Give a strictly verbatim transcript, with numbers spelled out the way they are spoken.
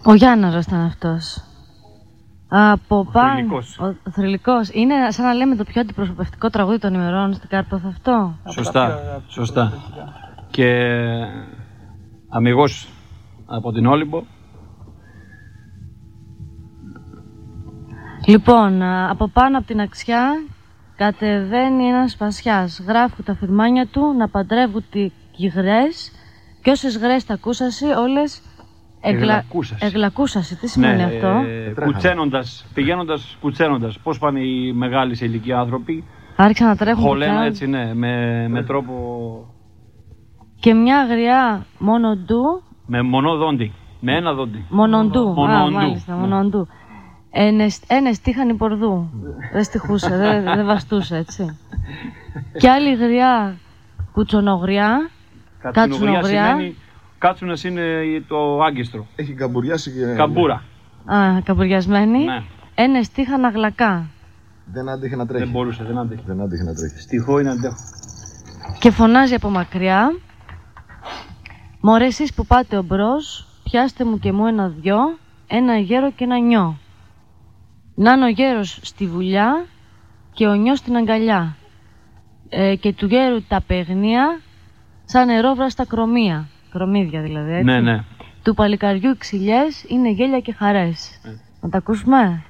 Ο Γιάνναρος ήταν αυτός. Από πάνω. Ο Θρυλικός. Είναι σαν να λέμε το πιο αντιπροσωπευτικό τραγούδι των ημερών στην Κάρπαθο αυτό. Σωστά, σωστά. Και αμιγώς από την Όλυμπο. Λοιπόν, από πάνω από την αξιά κατεβαίνει ένας σπασιάς. Γράφουν τα φυρμάνια του να παντρεύουν τις γρές και όσες γρές τα ακούσασαι όλες εγλα... εγλακούσασαι. Τι σημαίνει ναι, αυτό? Ε, κουτσένοντας, πηγαίνοντας κουτσένοντας. Πώς πάνε οι μεγάλοι σε ηλικία άνθρωποι. Άρχισαν να τρέχουν. Χωλένα έτσι, ναι, με, με τρόπο... Και μια γριά μονοντού. Με μονό δόντι. Με ένα δόντι. Μονοντού. Μονοντού. Α, μάλιστα, μονοντού. Ένες τύχαν υπορδού. Δεν στιχούσε, δεν, δεν βαστούσε, έτσι. Και άλλη γριά κουτσονογριά. Κατσουνογριά σημαίνει... Κάτσουνας είναι το άγκιστρο. Έχει καμπουριάσει και... Καμπούρα. Α, καμπουριασμένη. Ναι. Ένες τύχαν αγλακά. Δεν άντεχε να τρέχει. Δεν μπορούσε, δεν άντεχε. Δεν άντεχε να τρέχει. Στιχώ είναι αντέχω. Και φωνάζει από μακριά. Μωρέ εσείς που πάτε ομπρός, πιάστε μου και μου ένα-δυο, ένα γέρο και ένα νιό. Να είναι ο γέρος στη βουλιά και ο νιός στην αγκαλιά. Ε, και του γέρου τα παιγνία σαν νερόβραστα κρομία. Κρομίδια δηλαδή, έτσι. Ναι, ναι. Του παλικαριού ξυλιές είναι γέλια και χαρές. Ε. Να τα ακούσουμε.